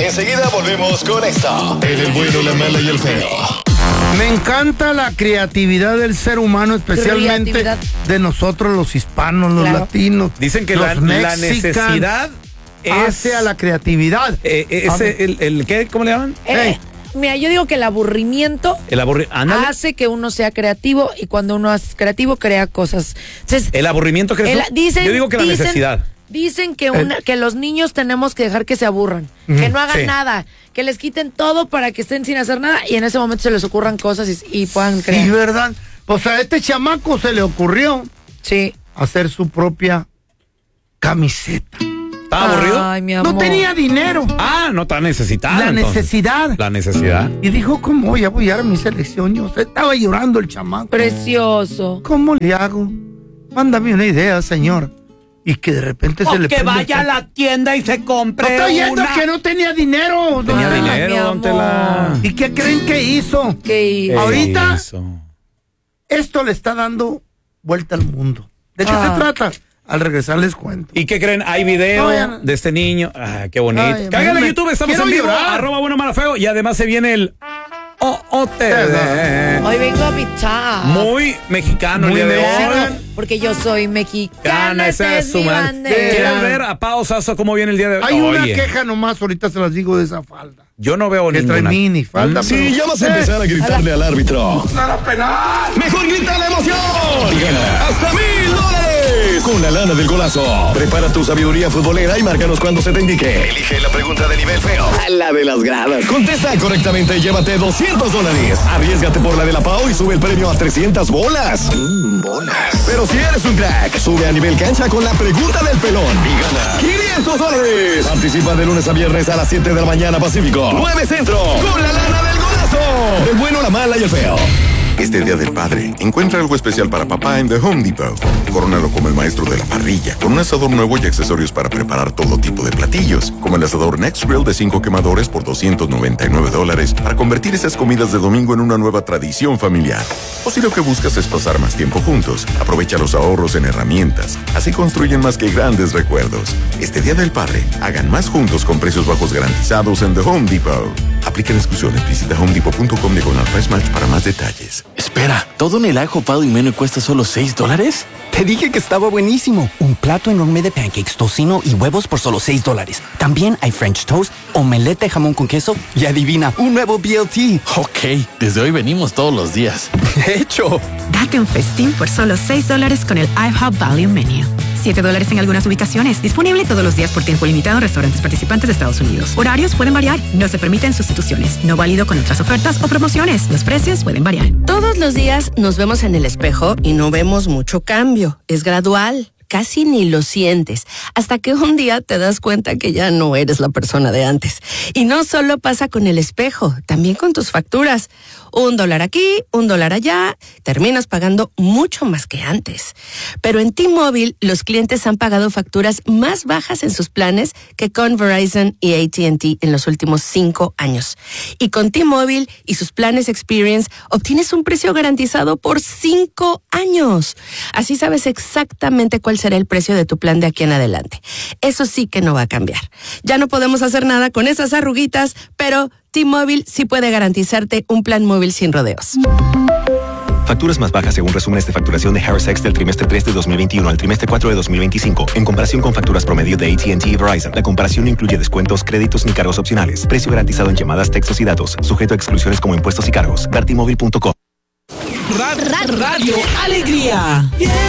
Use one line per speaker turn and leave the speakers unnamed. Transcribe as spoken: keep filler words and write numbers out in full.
Enseguida volvemos con esto. En el bueno, la mala y el feo.
Me encanta la creatividad del ser humano, especialmente de nosotros los hispanos, los claro. latinos.
Dicen que la, la necesidad es
hace a la creatividad.
Eh, ese, el, el, ¿qué? ¿Cómo le llaman?
Eh, hey. Mira, yo digo que el aburrimiento
el aburri
hace que uno sea creativo y cuando uno es creativo crea cosas. Entonces,
el aburrimiento que
el, dicen,
yo digo que la
dicen,
necesidad.
Dicen que una, que los niños tenemos que dejar que se aburran, mm, que no hagan sí. nada, que les quiten todo para que estén sin hacer nada y en ese momento se les ocurran cosas y, y puedan crear.
Sí, ¿verdad? Pues a este chamaco se le ocurrió
sí.
hacer su propia camiseta.
¿Estaba aburrido?
Ay, mi amor.
No tenía dinero.
Ah, no está necesitado.
La
entonces.
necesidad.
La necesidad.
Y dijo, ¿cómo voy a apoyar a mi selección? Yo estaba llorando el chamaco.
Precioso.
¿Cómo le hago? Mándame una idea, señor. Y que de repente
o
se le
que vaya a la tienda y se compre
no está yendo
una...
que no tenía dinero.
Tenía
no,
dinero, don Tela.
¿Y qué creen que hizo?
¿Qué hizo?
Ahorita
hizo?
Esto le está dando vuelta al mundo. ¿De qué
ah.
se trata? Al regresar les cuento.
¿Y qué creen? Hay video no, ya... de este niño. Ah, qué bonito. Cáigale a YouTube, estamos en vivo. Llorar. Arroba bueno, mala, feo. Y además se viene el O O T D.
Hoy vengo a pichar.
Muy mexicano el día de hoy.
Porque yo soy mexicana.
Esa es su bandera. ¿Quieres ver a Pao Sasso cómo viene el día de hoy?
Hay una Oye. queja nomás, ahorita se las digo de esa falda.
Yo no veo
que
ninguna.
Trae mini falda.
Sí, pero... ya vas a empezar a gritarle al árbitro.
¡Nada penal!
¡Mejor grita la emoción! Y gana hasta mil dólares con la lana del golazo. Prepara tu sabiduría futbolera y márcanos cuando se te indique. Elige la pregunta de nivel feo. A la de las gradas. Contesta correctamente y llévate doscientos dólares. Arriésgate por la de la Pau y sube el premio a trescientas bolas. Mmm, bolas. Pero si eres un crack, sube a nivel cancha con la pregunta del pelón y gana quinientos dólares. Participa de lunes a viernes a las siete de la mañana Pacífico. nueve Centro, con la lana del golazo. El bueno, la mala y el feo.
Este Día del Padre, encuentra algo especial para papá en The Home Depot. Córonalo como el maestro de la parrilla, con un asador nuevo y accesorios para preparar todo tipo de platillos, como el asador Next Grill de cinco quemadores por doscientos noventa y nueve dólares, para convertir esas comidas de domingo en una nueva tradición familiar. O si lo que buscas es pasar más tiempo juntos, aprovecha los ahorros en herramientas. Así construyen más que grandes recuerdos. Este Día del Padre, hagan más juntos con precios bajos garantizados en The Home Depot. Aplican exclusiones. Visita home depot punto com diagonal price match para más detalles.
Espera, ¿todo en el ajo, pado y meno cuesta solo seis dólares?
Te dije que estaba buenísimo. Un plato enorme de pancakes, tocino y huevos por solo seis dólares. También hay French toast, omelette de jamón con queso y adivina, un nuevo B L T.
Ok, desde hoy venimos todos los días.
De hecho.
Date un festín por solo seis dólares con el IHOP Value Menu. siete dólares en algunas ubicaciones. Disponible todos los días por tiempo limitado en restaurantes participantes de Estados Unidos. Horarios pueden variar. No se permiten sustituciones. No válido con otras ofertas o promociones. Los precios pueden variar.
Todos los días nos vemos en el espejo y no vemos mucho cambio. Es gradual. Casi ni lo sientes, hasta que un día te das cuenta que ya no eres la persona de antes. Y no solo pasa con el espejo, también con tus facturas. Un dólar aquí, un dólar allá, terminas pagando mucho más que antes. Pero en T-Mobile, los clientes han pagado facturas más bajas en sus planes que con Verizon y A T and T en los últimos cinco años. Y con T-Mobile y sus planes Experience, obtienes un precio garantizado por cinco años. Así sabes exactamente cuál será el precio de tu plan de aquí en adelante. Eso sí que no va a cambiar. Ya no podemos hacer nada con esas arruguitas, pero T-Mobile sí puede garantizarte un plan móvil sin rodeos.
Facturas más bajas según resúmenes de facturación de Harris X del trimestre tres de dos mil veintiuno al trimestre cuatro de dos mil veinticinco. En comparación con facturas promedio de A T and T y Verizon, la comparación no incluye descuentos, créditos ni cargos opcionales. Precio garantizado en llamadas, textos y datos. Sujeto a exclusiones como impuestos y cargos. ver t mobile punto com.
Radio, Radio Alegría. Yeah.